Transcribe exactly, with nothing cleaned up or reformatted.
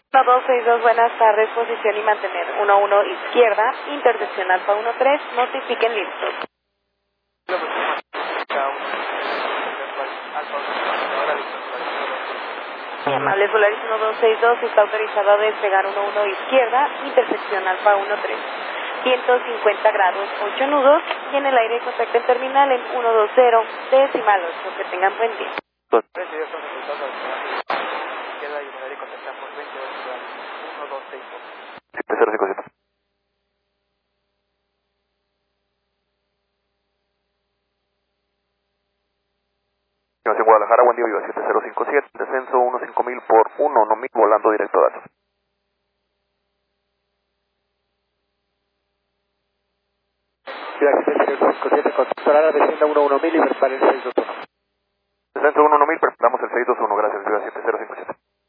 uno dos seis dos, buenas tardes, posición y mantener uno uno izquierda, intersección Alfa uno tres, notifiquen listos. Muy amable, Solaris uno dos seis dos, está autorizado a despegar uno uno izquierda, intersección Alfa uno tres. ciento cincuenta grados, ocho nudos, y en el aire contacto en terminal en ciento veinte, decimal ocho, que tengan buen día. En Guadalajara, buen día, Viva siete cero cinco siete, descenso uno cinco mil por uno, no mil, volando directo a datos. Viva siete cero cinco siete, controlar descienda uno uno mil y prepare el seis dos uno. Descenso uno mil, preparamos el seis dos uno, gracias, Viva siete cero cinco siete.